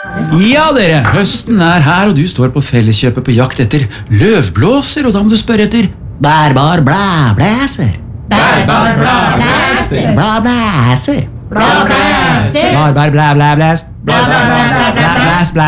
Ja, dere, høsten er her, og du står på Felleskjøpet på jakt etter løvblåser, og da må du spørre etter bærbar blæblæser. Bærbar blæblæser. Blæblæser. Blæblæser. Bærbar blæblæblæs. Blæblæblæblæs. Blæblæs.